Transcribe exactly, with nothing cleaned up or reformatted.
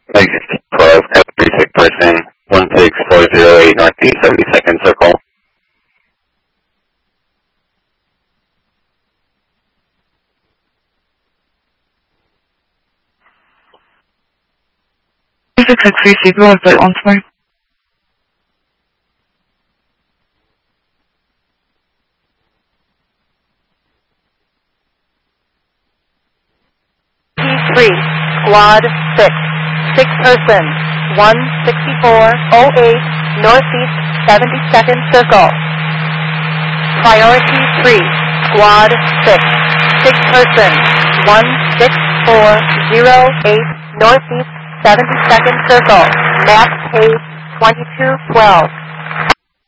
Exit twelve, three six person, one six four zero eight Northeast seventy-second Circle. six six three C, go ahead, flight one twenty. T three, Squad six, six person, one sixty-four oh eight Northeast seventy-second Circle. Priority three, Squad six, six person, one six four oh eight Northeast seventy-second Circle. Max page twenty-two twelve.